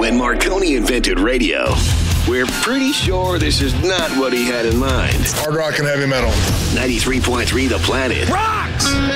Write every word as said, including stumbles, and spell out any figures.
when Marconi invented radio, we're pretty sure this is not what he had in mind. Hard rock and heavy metal. ninety-three point three The Planet. Rocks!